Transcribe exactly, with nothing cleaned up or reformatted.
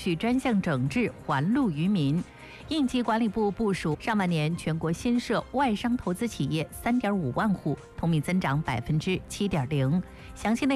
续专项整治还路于民。应急管理部部署，上半年全国新设外商投资企业三点五万户，同比增长百分之七点零。详细内